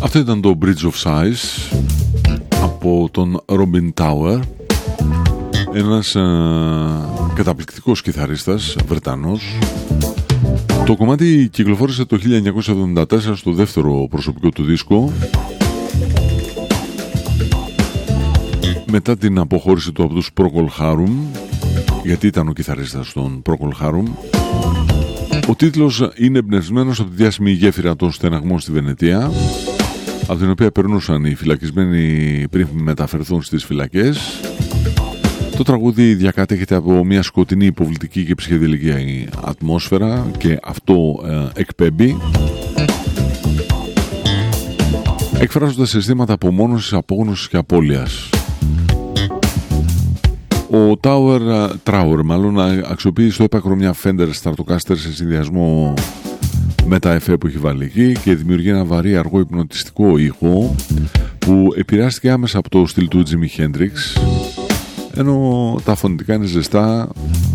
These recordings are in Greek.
Αυτό ήταν το Bridge of Sighs από τον Robin Tower, ένας καταπληκτικός κιθαρίστας Βρετανός. Το κομμάτι κυκλοφόρησε το 1974 στο δεύτερο προσωπικό του δίσκο, μετά την αποχώρηση του από τους Procol Harum, γιατί ήταν ο κιθαρίστας των Procol Harum. Ο τίτλος είναι εμπνευσμένος από τη διάσημη γέφυρα των στεναγμών στη Βενετία, από την οποία περνούσαν οι φυλακισμένοι πριν μεταφερθούν στις φυλακές. Το τραγούδι διακατέχεται από μια σκοτεινή, υποβλητική και ψυχεδελική ατμόσφαιρα και αυτό εκπέμπει, εκφράζοντας αισθήματα απομόνωσης, απόγνωσης και απώλειας. Ο Tower αξιοποιεί στο έπακρο μια Fender Stratocaster σε συνδυασμό με τα εφέ που έχει βάλει εκεί και δημιουργεί ένα βαρύ αργό υπνοτιστικό ήχο που επηρεάστηκε άμεσα από το στυλ του Jimi Hendrix, ενώ τα φωνητικά είναι ζεστά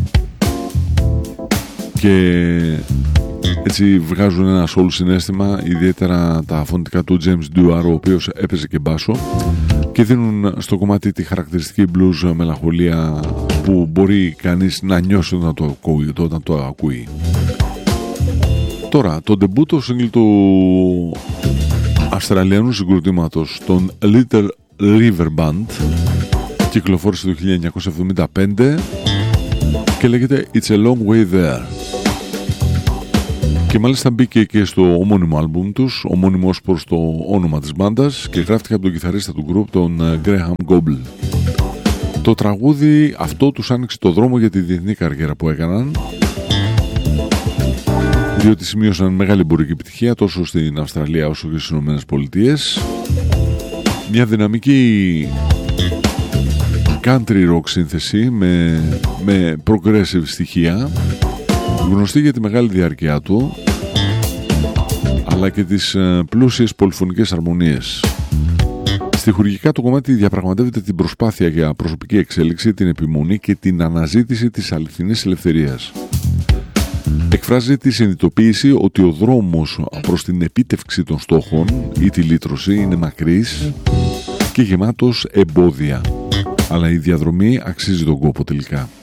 και έτσι βγάζουν ένα soul συναίσθημα, ιδιαίτερα τα φωνητικά του James Dewar, ο οποίος έπαιζε και μπάσο, και δίνουν στο κομμάτι τη χαρακτηριστική blues μελαγχολία που μπορεί κανείς να νιώσει όταν το ακούει. Τώρα, το ντεμπούτο single του Αυστραλιανού συγκροτήματος των Little River Band κυκλοφόρησε το 1975 και λέγεται It's a Long Way There, και μάλιστα μπήκε και στο ομώνυμο άλμπουμ τους, ομώνυμος προς το όνομα της μπάντας, και γράφτηκε από τον κιθαρίστα του γκρουπ, τον Graham Goble. Το τραγούδι αυτό τους άνοιξε το δρόμο για τη διεθνή καριέρα που έκαναν, διότι σημείωσαν μεγάλη εμπορική επιτυχία τόσο στην Αυστραλία όσο και στις Ηνωμένες Πολιτείες. Μια δυναμική country rock σύνθεση με progressive στοιχεία, γνωστή για τη μεγάλη διάρκεια του αλλά και τις πλούσιες πολυφωνικές αρμονίες. Στιχουργικά το κομμάτι διαπραγματεύεται την προσπάθεια για προσωπική εξέλιξη, την επιμονή και την αναζήτηση της αληθινής ελευθερίας. Εκφράζει τη συνειδητοποίηση ότι ο δρόμος προς την επίτευξη των στόχων ή τη λύτρωση είναι μακρύς και γεμάτος εμπόδια, αλλά η διαδρομή αξίζει τον κόπο τελικά.